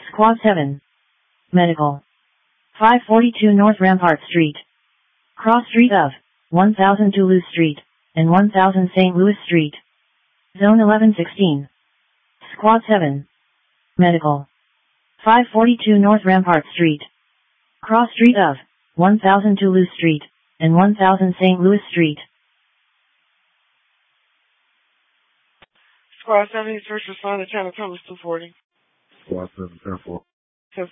Squad 7. Medical. 542 North Rampart Street. Cross Street of 1000 Toulouse Street and 1000 St. Louis Street. Zone 1116. Squad 7. Medical. 542 North Rampart Street. Cross Street of 1000 Toulouse Street and 1000 St. Louis Street. Squad 7 is first responder, channel Thomas 240. Squad 7, 10-4.